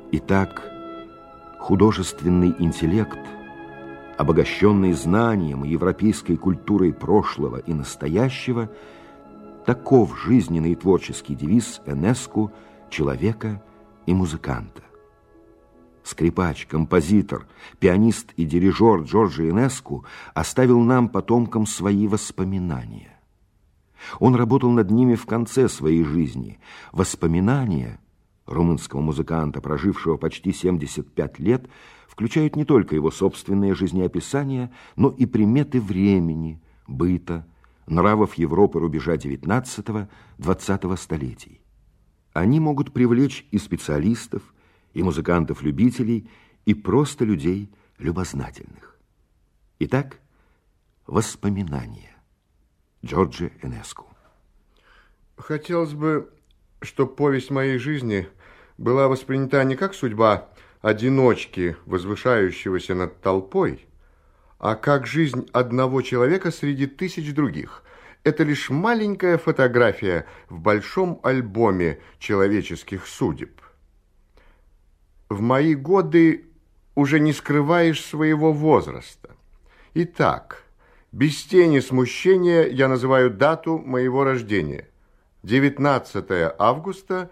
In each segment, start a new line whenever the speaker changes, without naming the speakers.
Итак, художественный интеллект, обогащенный знанием и европейской культурой прошлого и настоящего, таков жизненный и творческий девиз Энеску, человека и музыканта. Скрипач, композитор, пианист и дирижер Джорджо Энеску оставил нам, потомкам, свои воспоминания. Он работал над ними в конце своей жизни. Воспоминания румынского музыканта, прожившего почти 75 лет, включают не только его собственные жизнеописания, но и приметы времени, быта, нравов Европы рубежа XIX-XX столетий. Они могут привлечь и специалистов, и музыкантов-любителей, и просто людей любознательных. Итак, воспоминания. Джорджо Энеску.
Хотелось бы, чтобы повесть моей жизни была воспринята не как судьба одиночки, возвышающегося над толпой, а как жизнь одного человека среди тысяч других. Это лишь маленькая фотография в большом альбоме человеческих судеб. В мои годы уже не скрываешь своего возраста. Итак, без тени смущения я называю дату моего рождения. 19 августа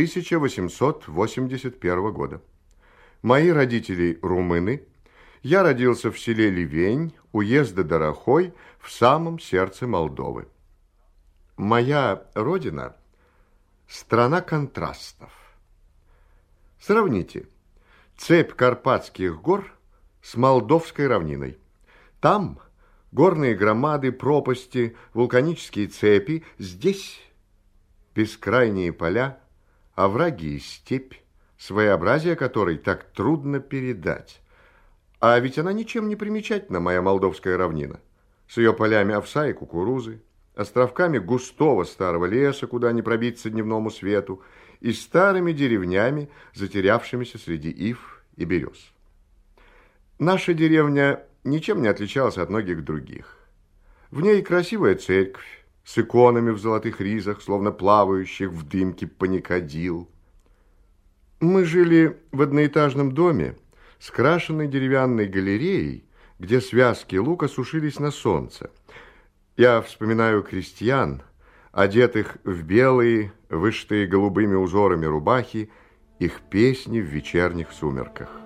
1881 года. Мои родители румыны. Я родился в селе Ливень, уезда Дорохой, в самом сердце Молдовы. Моя родина – страна контрастов. Сравните цепь Карпатских гор с Молдовской равниной. Там горные громады, пропасти, вулканические цепи. Здесь бескрайние поля, овраги и степь, своеобразие которой так трудно передать. А ведь она ничем не примечательна, моя молдовская равнина, с ее полями овса и кукурузы, островками густого старого леса, куда не пробиться дневному свету, и старыми деревнями, затерявшимися среди ив и берез. Наша деревня ничем не отличалась от многих других. В ней красивая церковь с иконами в золотых ризах, словно плавающих в дымке паникадил. Мы жили в одноэтажном доме с крашенной деревянной галереей, где связки лука сушились на солнце. Я вспоминаю крестьян, одетых в белые, вышитые голубыми узорами рубахи, их песни в вечерних сумерках.